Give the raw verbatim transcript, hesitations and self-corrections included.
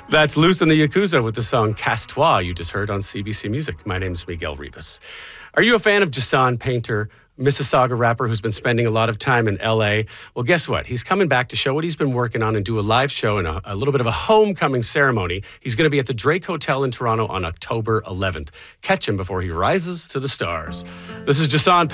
That's Loose and the Yakuza with the song Casse-Toi you just heard on C B C Music. My name is Miguel Rivas. Are you a fan of Jason Painter, Mississauga rapper who's been spending a lot of time in L A? Well, guess what? He's coming back to show what he's been working on and do a live show and a, a little bit of a homecoming ceremony. He's going to be at the Drake Hotel in Toronto on October eleventh. Catch him before he rises to the stars. This is Jason